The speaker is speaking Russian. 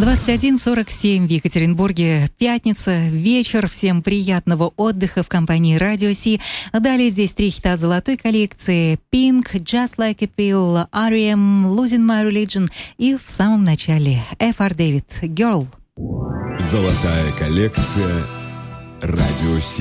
21:47 в Екатеринбурге. Пятница, вечер. Всем приятного отдыха в компании Radio C. Далее здесь 3 хита золотой коллекции: Pink, Just Like a Pill, R.E.M., Losing My Religion и в самом начале F.R. David, Girl. Золотая коллекция Radio C.